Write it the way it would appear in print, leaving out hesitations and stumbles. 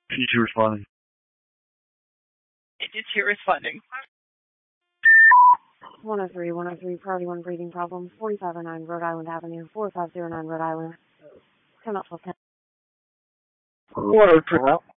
Teacher responding. Teacher responding. 103, Priority 1 breathing problems, 4509 Rhode Island Avenue, 4509 Rhode Island. Come out 1210. 103 out.